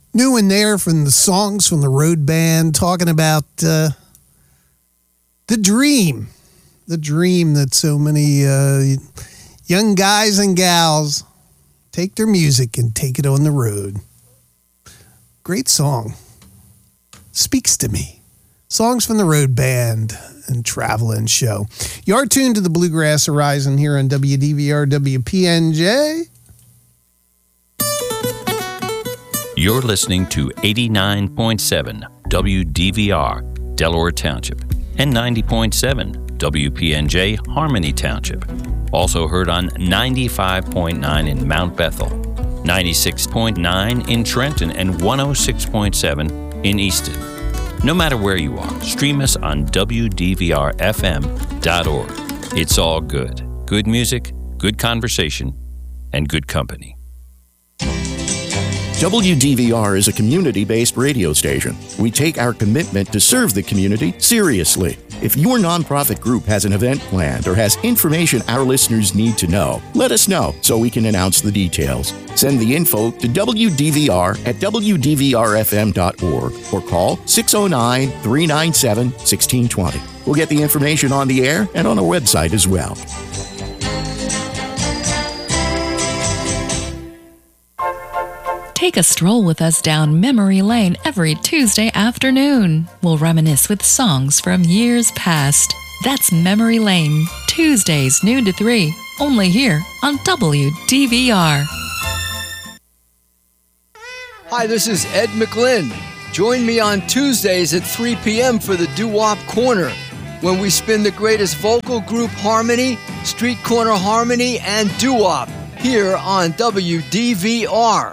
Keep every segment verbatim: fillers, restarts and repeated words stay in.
New in there from the Songs from the Road Band, talking about uh, the dream. The dream that so many uh, young guys and gals take their music and take it on the road. Great song. Speaks to me. Songs from the Road Band and Travelin' Show. You are tuned to the Bluegrass Horizon here on W D V R W P N J. You're listening to eighty-nine point seven W D V R, Delaware Township, and ninety point seven W P N J, Harmony Township. Also heard on ninety-five point nine in Mount Bethel, ninety-six point nine in Trenton, and one oh six point seven in Easton. No matter where you are, stream us on W D V R F M dot org. It's all good. Good music, good conversation, and good company. W D V R is a community-based radio station. We take our commitment to serve the community seriously. If your nonprofit group has an event planned or has information our listeners need to know, let us know so we can announce the details. Send the info to W D V R at W D V R F M dot org or call six oh nine, three nine seven, one six two zero. We'll get the information on the air and on our website as well. Take a stroll with us down memory lane every Tuesday afternoon. We'll reminisce with songs from years past. That's Memory Lane, Tuesdays noon to three, only here on W D V R. Hi, this is Ed McGlynn. Join me on Tuesdays at three p.m. for the Doo-Wop Corner, when we spin the greatest vocal group harmony, street corner harmony, and doo-wop here on W D V R.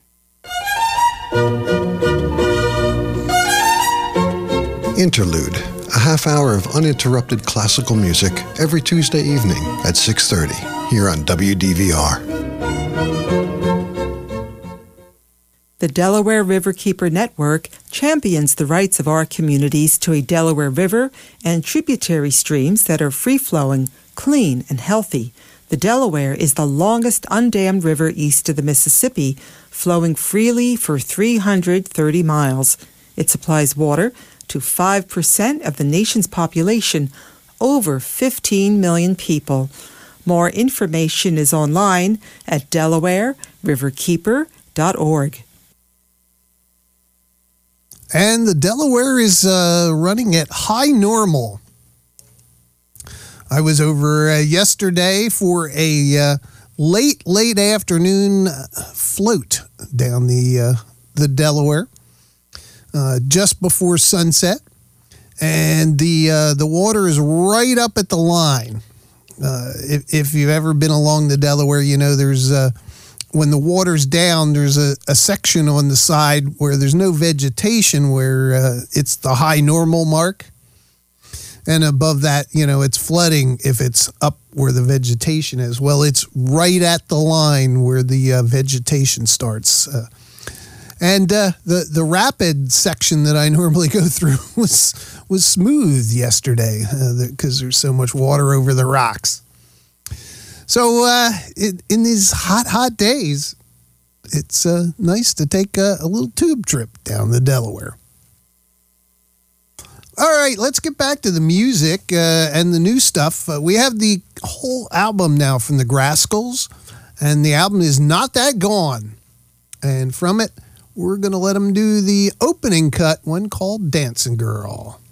Interlude, a half hour of uninterrupted classical music every Tuesday evening at six thirty here on W D V R. The Delaware Riverkeeper Network champions the rights of our communities to a Delaware River and tributary streams that are free-flowing, clean, and healthy. The Delaware is the longest undammed river east of the Mississippi, flowing freely for three hundred thirty miles. It supplies water to five percent of the nation's population, over fifteen million people. More information is online at delaware riverkeeper dot org. And the Delaware is uh, running at high normal. I was over uh, yesterday for a uh, late, late afternoon float down the uh, the Delaware, uh, just before sunset, and the uh, the water is right up at the line. Uh, if, if you've ever been along the Delaware, you know there's uh, when the water's down, there's a, a section on the side where there's no vegetation, where uh, it's the high normal mark. And above that, you know, it's flooding if it's up where the vegetation is. Well, it's right at the line where the uh, vegetation starts. Uh, and uh, the the rapid section that I normally go through was was smooth yesterday because uh, there's so much water over the rocks. So uh, it, in these hot, hot days, it's uh, nice to take a, a little tube trip down the Delaware. All right, let's get back to the music uh, and the new stuff. Uh, we have the whole album now from the Grascals, and the album is Not That Gone. And from it, we're going to let them do the opening cut, one called Dancing Girl.